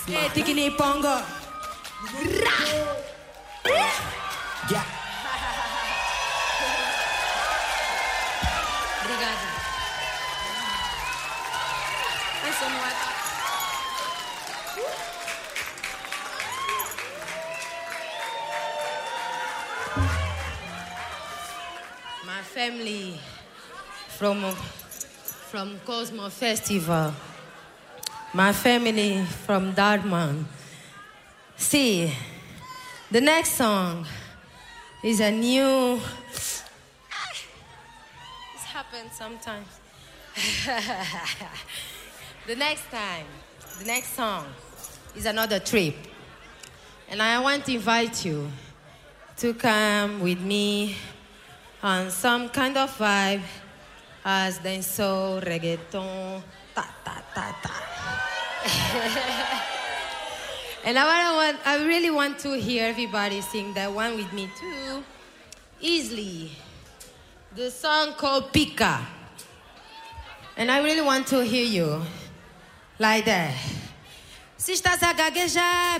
Hey, tikini pongo. Yeah. Obrigada. Ai, sou moata. My family from Cosmo Festival. My family from Dartmouth. See, the next song is a new... This happens sometimes. The next song is another trip. And I want to invite you to come with me on some kind of vibe as dancehall, reggaeton, ta-ta-ta-ta. And I really want to hear everybody sing that one with me too. Easily. The song called Pika. And I really want to hear you like that. Se estás a gaguejar,